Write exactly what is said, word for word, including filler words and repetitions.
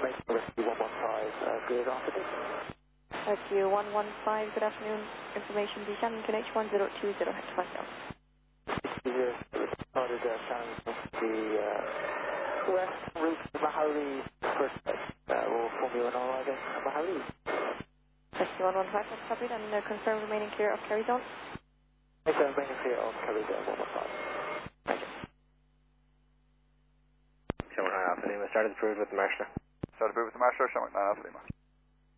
Information Rescue one one five, uh, good afternoon. Rescue one one five, good afternoon. Information Buchanan, K N H one zero two zero Hector. Zero, started uh, challenge of the uh, west route to Mahali first place. Uh, we'll Formula one arriving at Mahali. Rescue one one five, that's copied, and uh, confirm remaining clear of carry zone. Yes, uh, remaining clear on Carry Zone one one five. Thank you. Shamrock nine Alpha Lima, started approved with the Marshal. Started approved with the Marshal, Shamrock nine Alpha Lima.